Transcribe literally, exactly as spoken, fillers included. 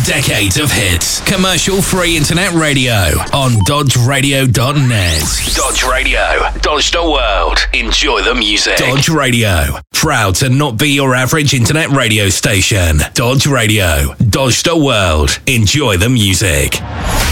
Decades of hits. Commercial-free internet radio on dodge radio dot net. Dodge Radio. Dodge the world. Enjoy the music. Dodge Radio. Proud to not be your average internet radio station. Dodge Radio. Dodge the world. Enjoy the music.